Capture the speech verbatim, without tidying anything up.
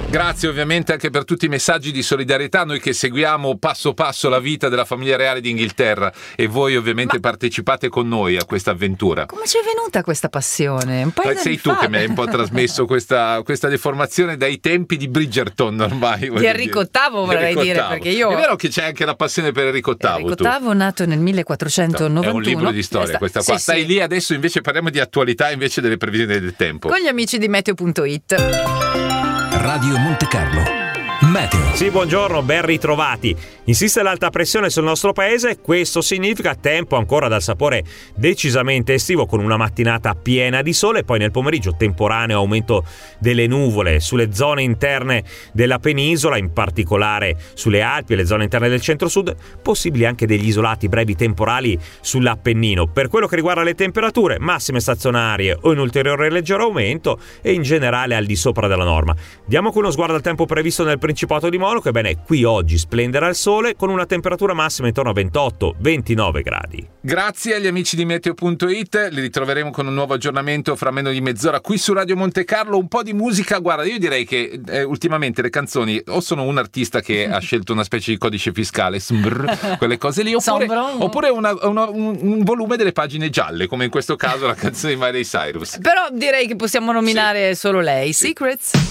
Grazie ovviamente anche per tutti i messaggi di solidarietà, noi che seguiamo passo passo la vita della famiglia reale d'Inghilterra, e voi ovviamente Ma... partecipate con noi a questa avventura. Come ci è venuta questa passione? Un paio eh, sei tu fa. che mi hai un po' trasmesso questa, questa deformazione dai tempi di Bridgerton ormai. Di Enrico ottavo vorrei Enrico dire, ottavo. perché io... È vero che c'è anche la passione per Enrico ottavo. Enrico ottavo nato nel millequattrocentonovantuno. È un libro di storia questa qua. Sì, Stai sì. lì adesso, invece parliamo di attualità invece delle previsioni del tempo. Con gli amici di meteo punto it. Radio Monte Carlo. Meteo. Sì, buongiorno, ben ritrovati. Insiste l'alta pressione sul nostro paese, questo significa tempo ancora dal sapore decisamente estivo, con una mattinata piena di sole, poi nel pomeriggio temporaneo aumento delle nuvole sulle zone interne della penisola, in particolare sulle Alpi e le zone interne del centro-sud, possibili anche degli isolati brevi temporali sull'Appennino. Per quello che riguarda le temperature, massime stazionarie o in ulteriore leggero aumento e in generale al di sopra della norma. Diamo qui uno sguardo al tempo previsto nel Principato di Monaco. Ebbene, qui oggi splenderà il sole con una temperatura massima intorno a ventotto ventinove gradi. Grazie agli amici di meteo punto it, li ritroveremo con un nuovo aggiornamento fra meno di mezz'ora qui su Radio Monte Carlo. Un po' di musica, guarda, io direi che eh, ultimamente le canzoni o sono un artista che ha scelto una specie di codice fiscale, smbrr, quelle cose lì, oppure, oppure una, una, un, un volume delle pagine gialle, come in questo caso la canzone di Miley Cyrus. Però direi che possiamo nominare sì. solo lei, sì. Secrets.